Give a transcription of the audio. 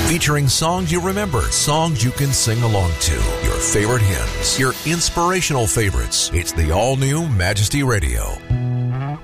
Featuring songs you remember, songs you can sing along to, your favorite hymns, your inspirational favorites. It's the all-new Majesty Radio.